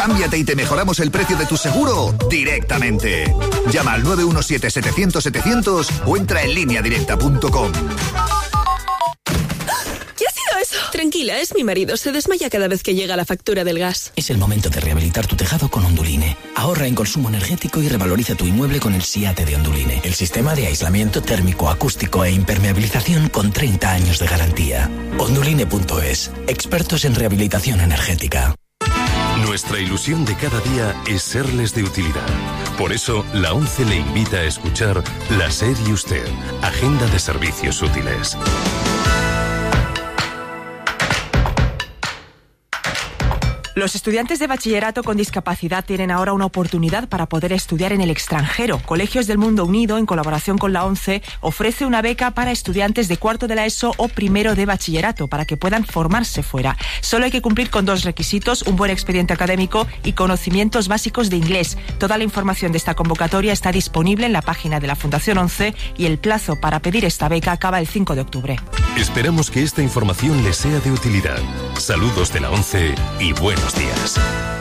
Cámbiate y te mejoramos el precio de tu seguro directamente. Llama al 917-700-700 o entra en lineadirecta.com. Tranquila, es mi marido. Se desmaya cada vez que llega la factura del gas. Es el momento de rehabilitar tu tejado con Onduline. Ahorra en consumo energético y revaloriza tu inmueble con el SIATE de Onduline. El sistema de aislamiento térmico, acústico e impermeabilización con 30 años de garantía. Onduline.es. Expertos en rehabilitación energética. Nuestra ilusión de cada día es serles de utilidad. Por eso, la ONCE le invita a escuchar La SER y Usted, Agenda de Servicios Útiles. Los estudiantes de bachillerato con discapacidad tienen ahora una oportunidad para poder estudiar en el extranjero. Colegios del Mundo Unido, en colaboración con la ONCE, ofrece una beca para estudiantes de cuarto de la ESO o primero de bachillerato para que puedan formarse fuera. Solo hay que cumplir con 2 requisitos: un buen expediente académico y conocimientos básicos de inglés. Toda la información de esta convocatoria está disponible en la página de la Fundación ONCE y el plazo para pedir esta beca acaba el 5 de octubre. Esperamos que esta información les sea de utilidad. Saludos de la ONCE y buenos días.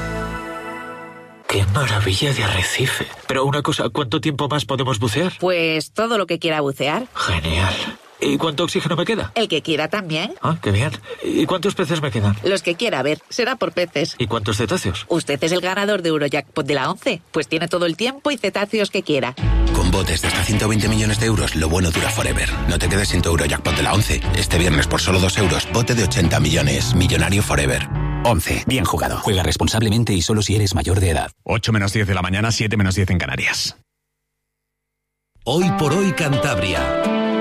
¡Qué maravilla de arrecife! Pero una cosa, ¿cuánto tiempo más podemos bucear? Pues todo lo que quiera bucear. Genial. ¿Y cuánto oxígeno me queda? El que quiera también. Ah, qué bien. ¿Y cuántos peces me quedan? Los que quiera, a ver, será por peces. ¿Y cuántos cetáceos? Usted es el ganador de Eurojackpot de la ONCE, pues tiene todo el tiempo y cetáceos que quiera. Con botes de hasta 120 millones de euros, lo bueno dura forever. No te quedes sin tu Eurojackpot de la ONCE. Este viernes por solo 2 euros, bote de 80 millones. Millonario forever. 11. Bien jugado. Juega responsablemente y solo si eres mayor de edad. 8 menos 10 de la mañana, 7 menos 10 en Canarias. Hoy por hoy Cantabria.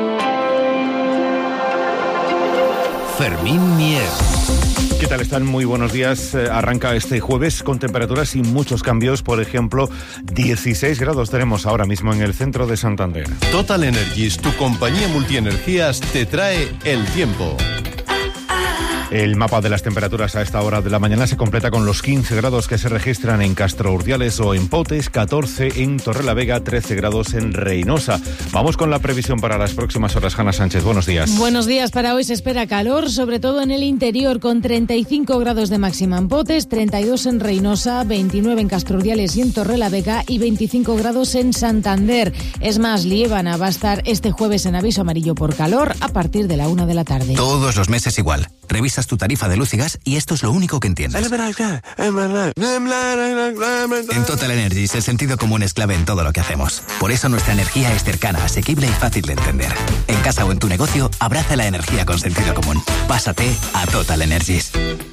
Fermín Mier. ¿Qué tal están? Muy buenos días. Arranca este jueves con temperaturas sin muchos cambios. Por ejemplo, 16 grados tenemos ahora mismo en el centro de Santander. Total Energies, tu compañía multienergías, te trae el tiempo. El mapa de las temperaturas a esta hora de la mañana se completa con los 15 grados que se registran en Castro Urdiales o en Potes, 14 en Torrelavega, 13 grados en Reinosa. Vamos con la previsión para las próximas horas. Hanna Sánchez, buenos días. Buenos días. Para hoy se espera calor, sobre todo en el interior, con 35 grados de máxima en Potes, 32 en Reinosa, 29 en Castro Urdiales y en Torrelavega y 25 grados en Santander. Es más, Liébana va a estar este jueves en aviso amarillo por calor a partir de la 1 de la tarde. Todos los meses igual. Revisas tu tarifa de luz y gas y esto es lo único que entiendes. En Total Energies, el sentido común es clave en todo lo que hacemos. Por eso nuestra energía es cercana, asequible y fácil de entender. En casa o en tu negocio, abraza la energía con sentido común. Pásate a Total Energies.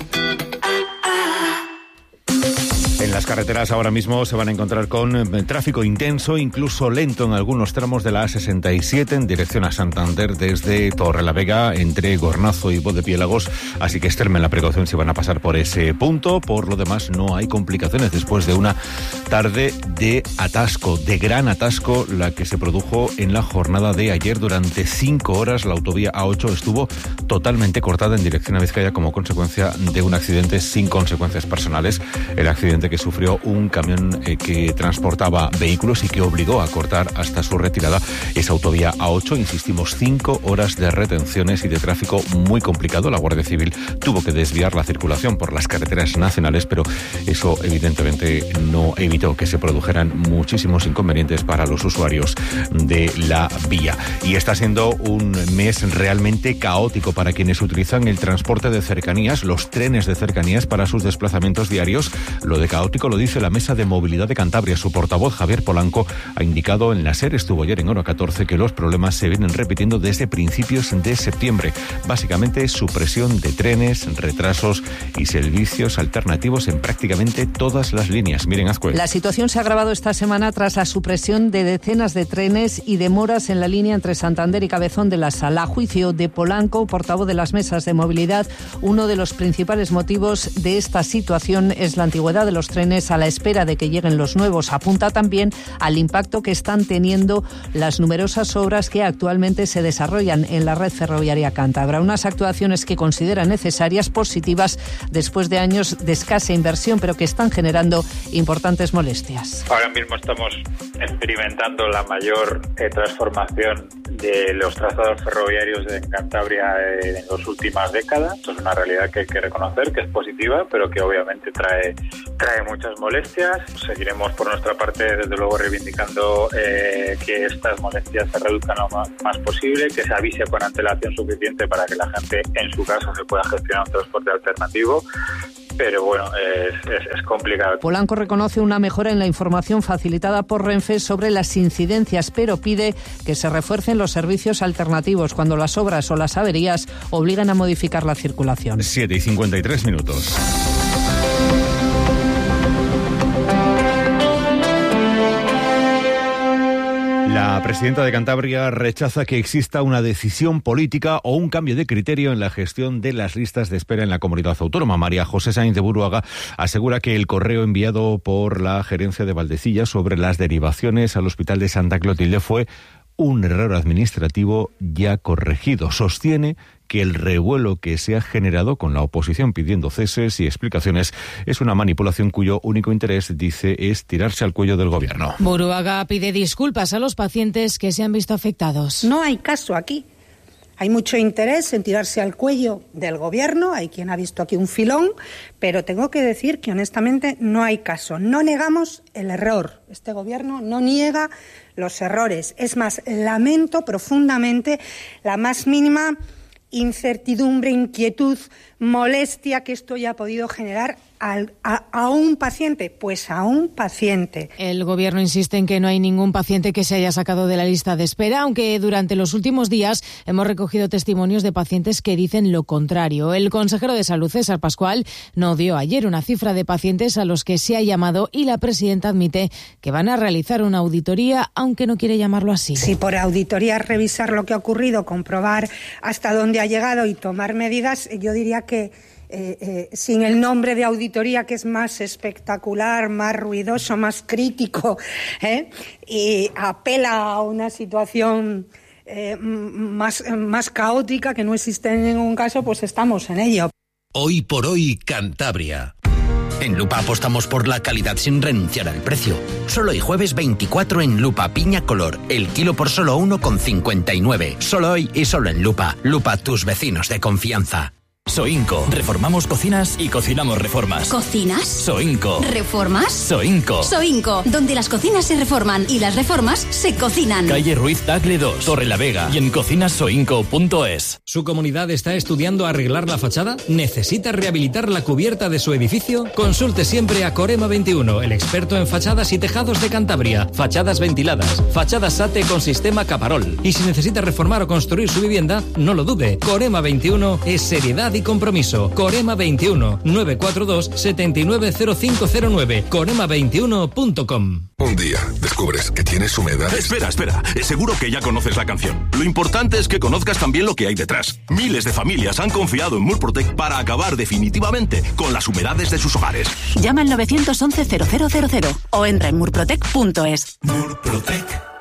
En las carreteras ahora mismo se van a encontrar con tráfico intenso, incluso lento en algunos tramos de la A67 en dirección a Santander desde Torrelavega entre Gornazo y Bodepiélagos, así que extremen la precaución si van a pasar por ese punto. Por lo demás no hay complicaciones después de una tarde de atasco, de gran atasco, la que se produjo en la jornada de ayer. Durante 5 horas la autovía A8 estuvo totalmente cortada en dirección a Vizcaya como consecuencia de un accidente sin consecuencias personales. El accidente que sufrió un camión que transportaba vehículos y que obligó a cortar hasta su retirada esa autovía A8. Insistimos, 5 horas de retenciones y de tráfico muy complicado. La Guardia Civil tuvo que desviar la circulación por las carreteras nacionales, pero eso evidentemente no evitó que se produjeran muchísimos inconvenientes para los usuarios de la vía. Y está siendo un mes realmente caótico para quienes utilizan el transporte de cercanías, los trenes de cercanías para sus desplazamientos diarios. Lo de caótico lo dice la Mesa de Movilidad de Cantabria. Su portavoz, Javier Polanco, ha indicado en la SER, estuvo ayer en Hora 14, que los problemas se vienen repitiendo desde principios de septiembre. Básicamente, supresión de trenes, retrasos y servicios alternativos en prácticamente todas las líneas. Miren, Azcue. La situación se ha agravado esta semana tras la supresión de decenas de trenes y demoras en la línea entre Santander y Cabezón de la Sala. A juicio de Polanco, portavoz de las mesas de movilidad, uno de los principales motivos de esta situación es la antigüedad de los trenes a la espera de que lleguen los nuevos. Apunta también al impacto que están teniendo las numerosas obras que actualmente se desarrollan en la red ferroviaria cántabra. Unas actuaciones que considera necesarias, positivas, después de años de escasa inversión, pero que están generando importantes molestias. Ahora mismo estamos experimentando la mayor transformación de los trazados ferroviarios en Cantabria en las últimas décadas. Esto es una realidad que hay que reconocer, que es positiva, pero que obviamente trae trae muchas molestias. Seguiremos por nuestra parte, desde luego, reivindicando que estas molestias se reduzcan lo más posible, que se avise con antelación suficiente para que la gente, en su caso, se pueda gestionar un transporte alternativo. Pero bueno, es complicado. Polanco reconoce una mejora en la información facilitada por Renfe sobre las incidencias, pero pide que se refuercen los servicios alternativos cuando las obras o las averías obligan a modificar la circulación. 7:53 minutos. La presidenta de Cantabria rechaza que exista una decisión política o un cambio de criterio en la gestión de las listas de espera en la comunidad autónoma. María José Sainz de Buruaga asegura que el correo enviado por la gerencia de Valdecilla sobre las derivaciones al Hospital de Santa Clotilde fue un error administrativo ya corregido. Sostiene que el revuelo que se ha generado con la oposición pidiendo ceses y explicaciones es una manipulación cuyo único interés, dice, es tirarse al cuello del gobierno. Buruaga pide disculpas a los pacientes que se han visto afectados. No hay caso aquí. Hay mucho interés en tirarse al cuello del gobierno, hay quien ha visto aquí un filón, pero tengo que decir que honestamente no hay caso. No negamos el error. Este gobierno no niega los errores. Es más, lamento profundamente la más mínima incertidumbre, inquietud, molestia que esto haya podido generar a un paciente, pues a un paciente. El gobierno insiste en que no hay ningún paciente que se haya sacado de la lista de espera, aunque durante los últimos días hemos recogido testimonios de pacientes que dicen lo contrario. El consejero de Salud, César Pascual, no dio ayer una cifra de pacientes a los que se ha llamado y la presidenta admite que van a realizar una auditoría, aunque no quiere llamarlo así. Si por auditoría revisar lo que ha ocurrido, comprobar hasta dónde ha llegado y tomar medidas, yo diría que sin el nombre de auditoría, que es más espectacular, más ruidoso, más crítico, y apela a una situación más caótica que no existe en ningún caso, pues estamos en ello. Hoy por hoy, Cantabria. En Lupa apostamos por la calidad sin renunciar al precio. Solo hoy jueves 24 en Lupa Piña Color. El kilo por solo 1,59. Solo hoy y solo en Lupa. Lupa, tus vecinos de confianza. Soinco. Reformamos cocinas y cocinamos reformas. ¿Cocinas? Soinco. ¿Reformas? Soinco. Soinco, donde las cocinas se reforman y las reformas se cocinan. Calle Ruiz Tagle 2, Torrelavega y en cocinasoinco.es. ¿Su comunidad está estudiando arreglar la fachada? ¿Necesita rehabilitar la cubierta de su edificio? Consulte siempre a Corema 21, el experto en fachadas y tejados de Cantabria. Fachadas ventiladas, fachadas SATE con sistema Caparol. Y si necesita reformar o construir su vivienda, no lo dude. Corema 21 es seriedad y compromiso. Corema 21 942 790509 corema21.com. Un día descubres que tienes humedad. Espera, seguro que ya conoces la canción. Lo importante es que conozcas también lo que hay detrás. Miles de familias han confiado en Murprotec para acabar definitivamente con las humedades de sus hogares. Llama al 911-0000 o entra en murprotec.es. Murprotec.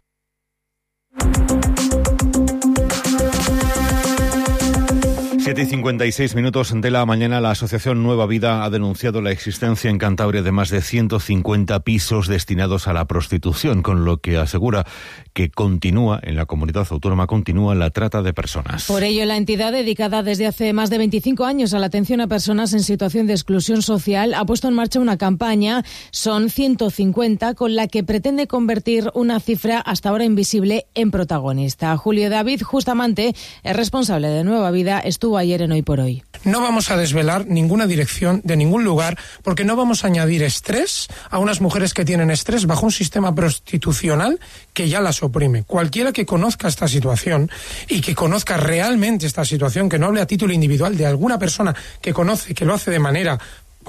7:56 minutos de la mañana, la Asociación Nueva Vida ha denunciado la existencia en Cantabria de más de 150 pisos destinados a la prostitución, con lo que asegura que en la comunidad autónoma continúa la trata de personas. Por ello, la entidad, dedicada desde hace más de 25 años a la atención a personas en situación de exclusión social, ha puesto en marcha una campaña, son 150, con la que pretende convertir una cifra hasta ahora invisible en protagonista. Julio David Justamante, el responsable de Nueva Vida, estuvo ayer en Hoy por Hoy. No vamos a desvelar ninguna dirección de ningún lugar porque no vamos a añadir estrés a unas mujeres que tienen estrés bajo un sistema prostitucional que ya las oprime. Cualquiera que conozca esta situación y que conozca realmente esta situación, que no hable a título individual de alguna persona que conoce, que lo hace de manera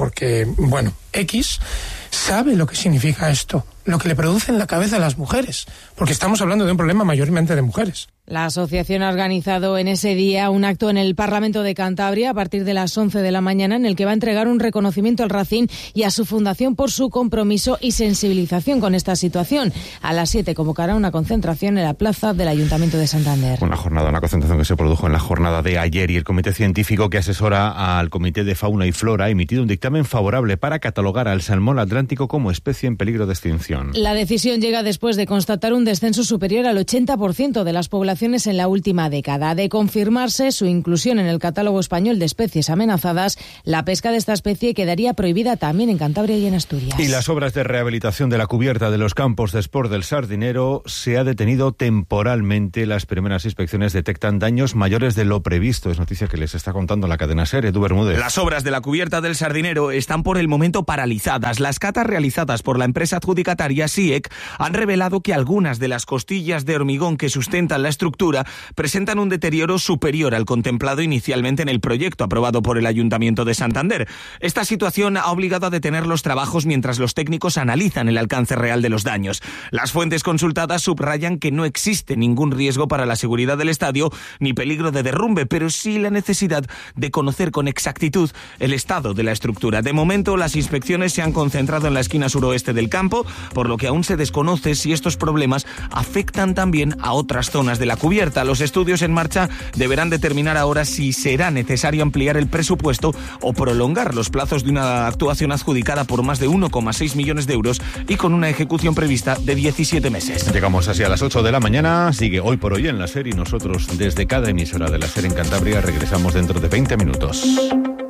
X, sabe lo que significa esto, lo que le produce en la cabeza a las mujeres, porque estamos hablando de un problema mayormente de mujeres. La asociación ha organizado en ese día un acto en el Parlamento de Cantabria a partir de las 11 de la mañana en el que va a entregar un reconocimiento al Racing y a su fundación por su compromiso y sensibilización con esta situación. A las 7 convocará una concentración en la plaza del Ayuntamiento de Santander. Una concentración que se produjo en la jornada de ayer, y el comité científico que asesora al Comité de Fauna y Flora ha emitido un dictamen favorable para catalogar catalogar al salmón atlántico como especie en peligro de extinción. La decisión llega después de constatar un descenso superior al 80% de las poblaciones en la última década. De confirmarse su inclusión en el catálogo español de especies amenazadas, la pesca de esta especie quedaría prohibida también en Cantabria y en Asturias. Y las obras de rehabilitación de la cubierta de los campos de Sport del Sardinero se ha detenido temporalmente. Las primeras inspecciones detectan daños mayores de lo previsto. Es noticia que les está contando la cadena SER, Edu Bermúdez. Las obras de la cubierta del Sardinero están por el momento paralizadas. Las catas realizadas por la empresa adjudicataria SIEC han revelado que algunas de las costillas de hormigón que sustentan la estructura presentan un deterioro superior al contemplado inicialmente en el proyecto aprobado por el Ayuntamiento de Santander. Esta situación ha obligado a detener los trabajos mientras los técnicos analizan el alcance real de los daños. Las fuentes consultadas subrayan que no existe ningún riesgo para la seguridad del estadio ni peligro de derrumbe, pero sí la necesidad de conocer con exactitud el estado de la estructura. De momento, las inspecciones se han concentrado en la esquina suroeste del campo, por lo que aún se desconoce si estos problemas afectan también a otras zonas de la cubierta. Los estudios en marcha deberán determinar ahora si será necesario ampliar el presupuesto o prolongar los plazos de una actuación adjudicada por más de 1,6 millones de euros y con una ejecución prevista de 17 meses. Llegamos así a las 8 de la mañana. Sigue Hoy por Hoy en la SER y nosotros desde cada emisora de la SER en Cantabria regresamos dentro de 20 minutos.